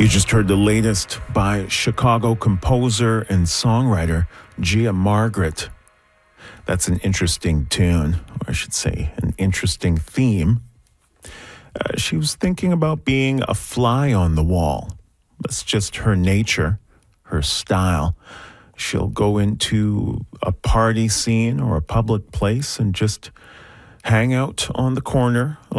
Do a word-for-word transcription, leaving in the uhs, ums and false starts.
You just heard the latest by Chicago composer and songwriter Gia Margaret. That's an interesting tune, or I should say, an interesting theme. Uh, she was thinking about being a fly on the wall. That's just her nature, her style. She'll go into a party scene or a public place and just hang out on the corner